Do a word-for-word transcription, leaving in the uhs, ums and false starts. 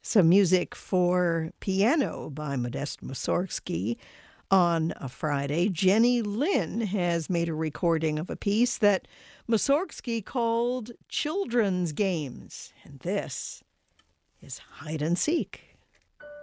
Some music for piano by Modest Mussorgsky. On a Friday, Jenny Lin has made a recording of a piece that Mussorgsky called Children's Games. And this is Hide and Seek.